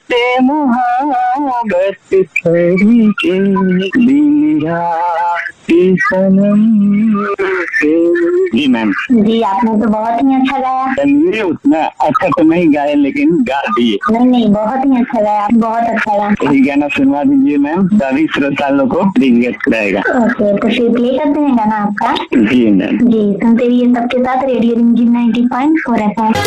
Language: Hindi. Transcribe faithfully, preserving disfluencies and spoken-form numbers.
से मोहब्बत करी के दिन रात सनम से। जी मैम। जी आपने तो बहुत ही अच्छा गाया। चलिए उतना अच्छा तो नहीं गाए लेकिन गा दिए। नहीं नहीं बहुत ही अच्छा गाया, बहुत अच्छा गाया। यही गाना सुनवा दीजिए मैम, सभी श्रोताओं को रिक्वेस्ट रहेगा। ओके तो फिर प्ले करते हैं गाना आपका। जी मैम। जी सुनते रहिए सबके साथ रेडियो रिमझिम ninety point four F M.